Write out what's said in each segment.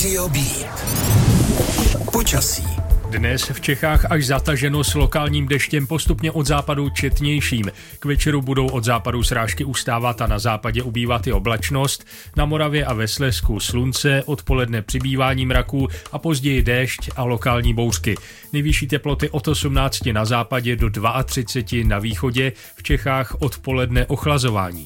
Radio B. Počasí. Dnes v Čechách až zataženo s lokálním deštěm, postupně od západu četnějším. K večeru budou od západu srážky ustávat a na západě ubývat i oblačnost. Na Moravě a ve Slezsku slunce, odpoledne přibývání mraků a později déšť a lokální bouřky. Nejvyšší teploty od 18 na západě do 32 na východě, v Čechách odpoledne ochlazování.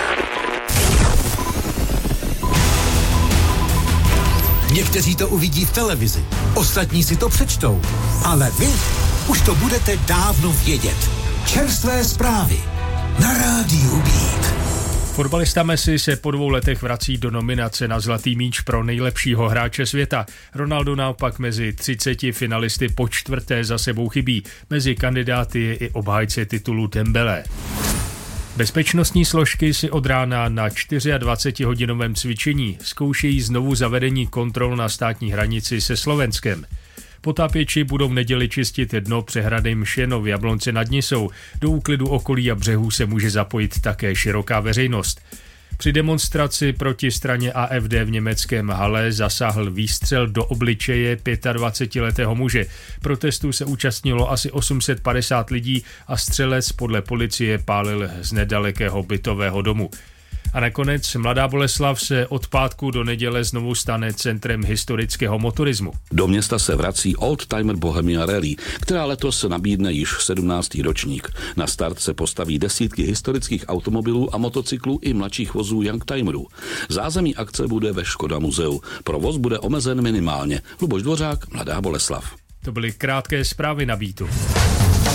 Někteří to uvidí v televizi, ostatní si to přečtou, ale vy už to budete dávno vědět. Čerstvé zprávy na Rádiu Beat. Fotbalista Messi se po 2 letech vrací do nominace na Zlatý míč pro nejlepšího hráče světa. Ronaldo naopak mezi 30 finalisty po 4. za sebou chybí. Mezi kandidáty je i obhájce titulu Dembélé. Bezpečnostní složky si od rána na 24hodinovém cvičení zkoušejí znovu zavedení kontrol na státní hranici se Slovenskem. Potápěči budou v neděli čistit dno přehrady Mšeno v Jablonci nad Nisou. Do úklidu okolí a břehů se může zapojit také široká veřejnost. Při demonstraci proti straně AfD v německém Halle zasáhl výstřel do obličeje 25letého muže. Protestů se účastnilo asi 850 lidí a střelec podle policie pálil z nedalekého bytového domu. A nakonec Mladá Boleslav se od pátku do neděle znovu stane centrem historického motorismu. Do města se vrací Oldtimer Bohemia Rally, která letos nabídne již 17. ročník. Na start se postaví desítky historických automobilů a motocyklů i mladších vozů Youngtimerů. Zázemí akce bude ve Škoda muzeu. Provoz bude omezen minimálně. Luboš Dvořák, Mladá Boleslav. To byly krátké zprávy na Beatu.